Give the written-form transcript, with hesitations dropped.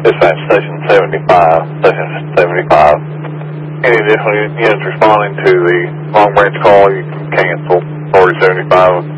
Dispatch Station 75, Station 75. Any additional units responding to the Long Branch call, you can cancel 4075